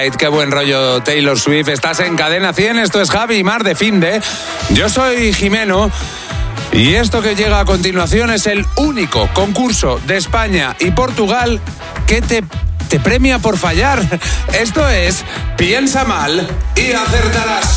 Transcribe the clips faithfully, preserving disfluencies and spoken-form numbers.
Qué buen rollo Taylor Swift. Estás en Cadena cien, esto es Javi y Mar de Finde. Yo soy Jimeno y esto que llega a continuación es el único concurso de España y Portugal que te, te premia por fallar. Esto es Piensa Mal y Acertarás.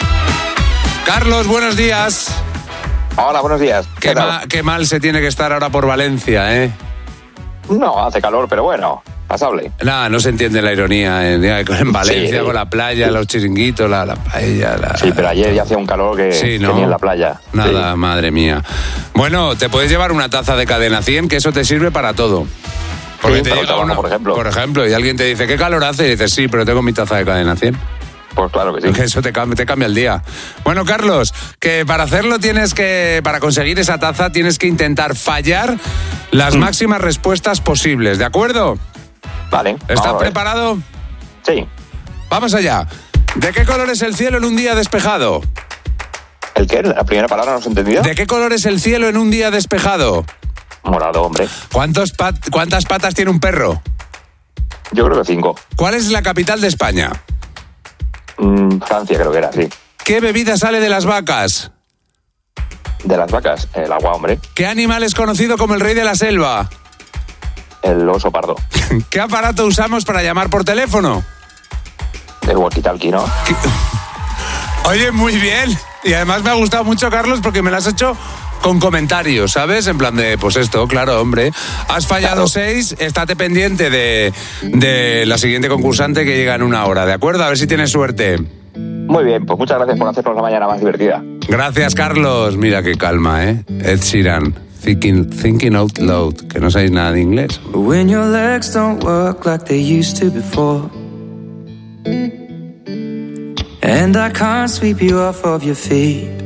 Carlos, buenos días. Hola, buenos días. Qué, ¿Qué, ma- qué mal se tiene que estar ahora por Valencia, ¿eh? No, hace calor, pero bueno, pasable. Nada, no se entiende la ironía en, en Valencia, Sí. con la playa, los chiringuitos, la, la paella. La... Sí, pero ayer ya hacía un calor que, Sí, ¿no? que ni en la playa. Nada, Sí. madre mía. Bueno, te puedes llevar una taza de Cadena cien, que eso te sirve para todo. Porque Sí, te para el llega trabajo, una- por ejemplo. Por ejemplo, y alguien te dice, ¿qué calor hace? Y dices, sí, pero tengo mi taza de Cadena cien. Pues claro que sí. Que eso te cambia, te cambia el día. Bueno, Carlos, que para hacerlo tienes que, para conseguir esa taza, tienes que intentar fallar las Mm. máximas respuestas posibles, ¿de acuerdo? Vale. ¿Estás vamos a ver. preparado? Sí. Vamos allá. ¿De qué color es el cielo en un día despejado? ¿El qué? ¿La primera palabra no se ha entendido? ¿De qué color es el cielo en un día despejado? Morado, hombre. ¿Cuántos pat- ¿Cuántas patas tiene un perro? Yo creo que cinco. ¿Cuál es la capital de España? Mm, Francia creo que era, sí. ¿Qué bebida sale de las vacas? De las vacas, el agua, hombre. ¿Qué animal es conocido como el rey de la selva? El oso pardo. ¿Qué aparato usamos para llamar por teléfono? El walkie-talkie, ¿no? ¿Qué- Oye, muy bien. Y además me ha gustado mucho, Carlos, porque me lo has hecho con comentarios, ¿sabes? En plan de, pues esto, claro, hombre. Has fallado Claro. seis, estate pendiente de, de la siguiente concursante que llega en una hora, ¿de acuerdo? A ver si tienes suerte. Muy bien, pues muchas gracias por hacernos la mañana más divertida. Gracias, Carlos. Mira qué calma, ¿eh? Ed Sheeran, thinking, thinking out loud, que no sabéis nada de inglés. When your legs don't work like they used to before, and I can't sweep you off of your feet.